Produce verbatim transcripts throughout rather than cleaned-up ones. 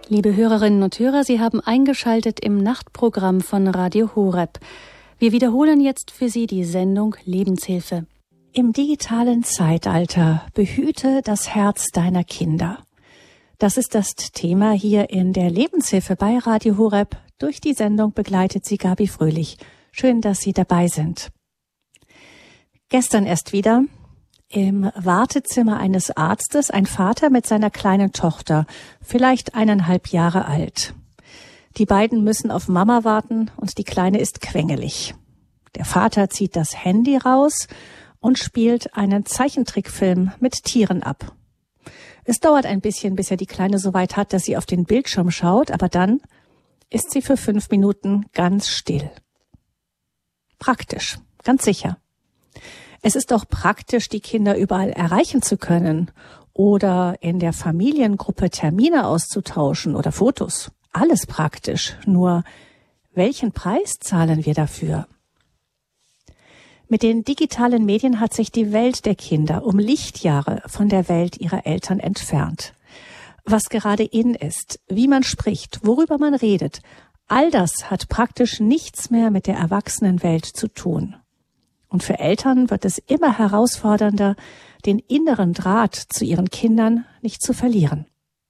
Liebe Hörerinnen und Hörer, Sie haben eingeschaltet im Nachtprogramm von Radio Horeb. Wir wiederholen jetzt für Sie die Sendung Lebenshilfe. Im digitalen Zeitalter behüte das Herz deiner Kinder. Das ist das Thema hier in der Lebenshilfe bei Radio Horeb. Durch die Sendung begleitet Sie Gabi Fröhlich. Schön, dass Sie dabei sind. Gestern erst wieder im Wartezimmer eines Arztes ein Vater mit seiner kleinen Tochter, vielleicht eineinhalb Jahre alt. Die beiden müssen auf Mama warten und die Kleine ist quengelig. Der Vater zieht das Handy raus und spielt einen Zeichentrickfilm mit Tieren ab. Es dauert ein bisschen, bis er die Kleine so weit hat, dass sie auf den Bildschirm schaut, aber dann ist sie für fünf Minuten ganz still. Praktisch, ganz sicher. Es ist auch praktisch, die Kinder überall erreichen zu können oder in der Familiengruppe Termine auszutauschen oder Fotos. Alles praktisch. Nur, welchen Preis zahlen wir dafür? Mit den digitalen Medien hat sich die Welt der Kinder um Lichtjahre von der Welt ihrer Eltern entfernt. Was gerade in ist, wie man spricht, worüber man redet, all das hat praktisch nichts mehr mit der Erwachsenenwelt zu tun. Und für Eltern wird es immer herausfordernder, den inneren Draht zu ihren Kindern nicht zu verlieren.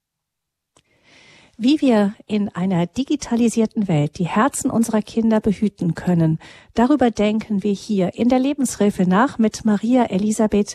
Wie wir in einer digitalisierten Welt die Herzen unserer Kinder behüten können, darüber denken wir hier in der Lebenshilfe nach mit Maria Elisabeth